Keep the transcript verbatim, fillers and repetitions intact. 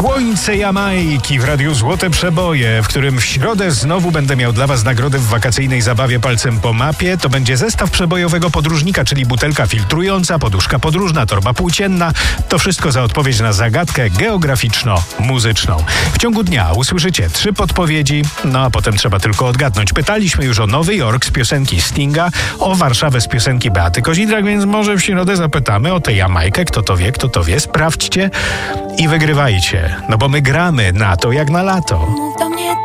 Słońce Jamajki w Radiu Złote Przeboje, w którym w środę znowu będę miał dla Was nagrodę w wakacyjnej zabawie palcem po mapie. To będzie zestaw przebojowego podróżnika, czyli butelka filtrująca, poduszka podróżna, torba płócienna. To wszystko za odpowiedź na zagadkę geograficzno-muzyczną. W ciągu dnia usłyszycie trzy podpowiedzi, no a potem trzeba tylko odgadnąć. Pytaliśmy już o Nowy Jork z piosenki Stinga, o Warszawę z piosenki Beaty Kozidrak, więc może w środę zapytamy o tę Jamajkę. Kto to wie, kto to wie, sprawdźcie i wygrywajcie. No bo my gramy na to jak na lato.